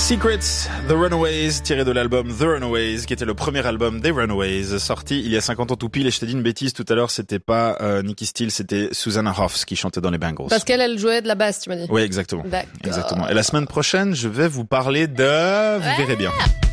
Secrets, The Runaways, tiré de l'album The Runaways, qui était le premier album des Runaways, sorti il y a 50 ans tout pile. Et je t'ai dit une bêtise tout à l'heure, c'était pas Nikki Steele, c'était Susanna Hoffs qui chantait dans les Bangles. Parce qu'elle jouait de la basse, tu m'as dit. Oui, exactement. D'accord. Exactement. Et la semaine prochaine, je vais vous parler de... Vous verrez bien.